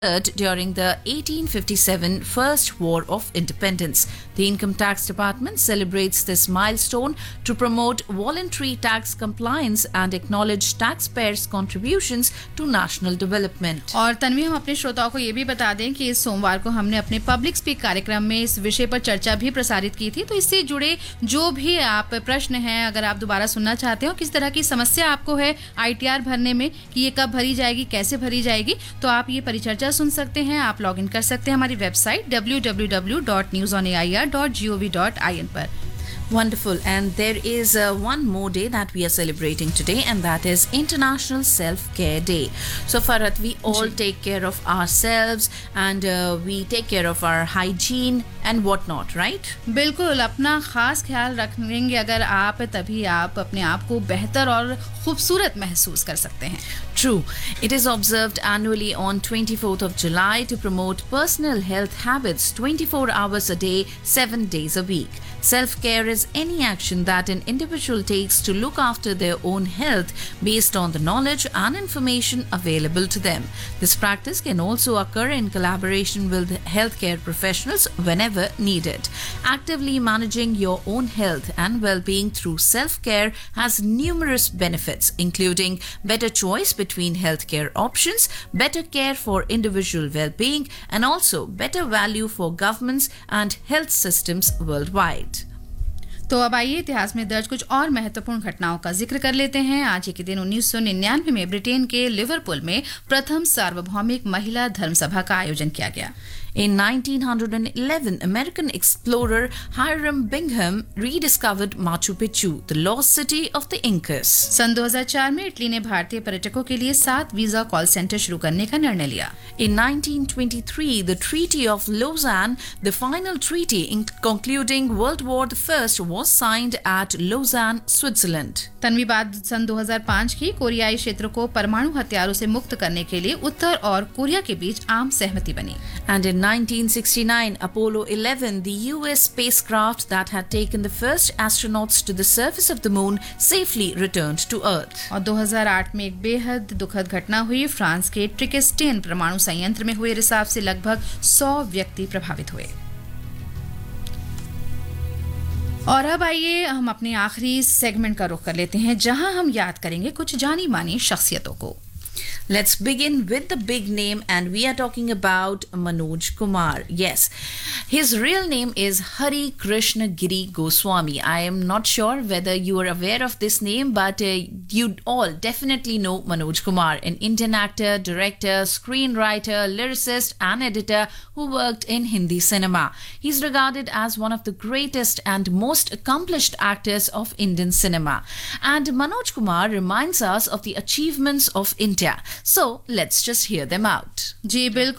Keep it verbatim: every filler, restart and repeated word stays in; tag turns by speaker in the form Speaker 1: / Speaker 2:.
Speaker 1: during the eighteen fifty-seven First War of Independence. The Income Tax Department celebrates this milestone to promote voluntary tax compliance and acknowledge taxpayers' contributions to national development.
Speaker 2: और तन्वी, हम अपने श्रोताओं को ये भी बता दें कि इस सोमवार को हमने अपने पब्लिक स्पीक कार्यक्रम में इस विषय पर चर्चा भी प्रसारित की थी, तो इससे जुड़े जो भी आप प्रश्न हैं, अगर आप दोबारा सुनना चाहते हो, किस तरह की समस्या आपको है आईटीआर भरने में कि ये कब भरी जाएगी, कैसे भरी जाएगी, तो आप ये परिचर्चा सुन सकते हैं. आप लॉग इन कर सकते हैं हमारी website W W W dot news on A I R dot G O V dot I N पर.
Speaker 1: Wonderful. And there is uh, one more day that we are celebrating today, and that is International Self-Care Day. So, Farhat, we all take care of ourselves and uh, we take care of our hygiene and whatnot, right?
Speaker 2: बिल्कुल, अपना खास ख्याल रखेंगे अगर आप, तभी आप अपने आप को बेहतर और खूबसूरत महसूस कर सकते हैं.
Speaker 1: True. It is observed annually on twenty-fourth of July to promote personal health habits twenty-four hours a day, seven days a week. Self-care is any action that an individual takes to look after their own health based on the knowledge and information available to them. This practice can also occur in collaboration with healthcare professionals whenever needed. Actively managing your own health and well-being through self-care has numerous benefits, including better choice between healthcare options, better care for individual well-being, and also better value for governments and health systems worldwide.
Speaker 2: तो अब आइए इतिहास में दर्ज कुछ और महत्वपूर्ण घटनाओं का जिक्र कर लेते हैं. आज ही के दिन उन्नीस सौ निन्यानवे में ब्रिटेन के लिवरपूल में प्रथम सार्वभौमिक महिला धर्मसभा का आयोजन किया गया.
Speaker 1: In nineteen eleven, American explorer Hiram Bingham rediscovered Machu Picchu, the lost city of the Incas.
Speaker 2: सन दो हज़ार चार में इटली ने भारतीय पर्यटकों के लिए सात वीजा कॉल सेंटर शुरू करने का निर्णय लिया.
Speaker 1: In nineteen twenty-three, the Treaty of Lausanne, the final treaty in concluding World War One, was signed at Lausanne, Switzerland.
Speaker 2: Tanvi, बात सन दो हज़ार पाँच की. कोरियाई क्षेत्र को परमाणु हथियारों से मुक्त करने के लिए उत्तर और कोरिया के बीच आम सहमति बनी.
Speaker 1: And in nineteen sixty-nine, Apollo eleven, the U S spacecraft that had taken the first astronauts to the surface of the moon, safely returned to Earth.
Speaker 2: और दो हज़ार आठ में एक बेहद दुखद घटना हुई. फ्रांस के ट्रिकेस्टेन परमाणु संयंत्र में हुए रिसाव से लगभग सौ व्यक्ति प्रभावित हुए. और अब आइए हम अपने आखिरी सेगमेंट का रुख कर लेते हैं, जहां हम याद करेंगे कुछ जानी मानी शख्सियतों को.
Speaker 1: Let's begin with the big name, and we are talking about Manoj Kumar. Yes, his real name is Hari Krishna Giri Goswami. I am not sure whether you are aware of this name, but uh, you all definitely know Manoj Kumar, an Indian actor, director, screenwriter, lyricist, and editor who worked in Hindi cinema. He's regarded as one of the greatest and most accomplished actors of Indian cinema. And Manoj Kumar reminds us of the achievements of India. So let's just hear them out.
Speaker 2: जी बिल्कुल.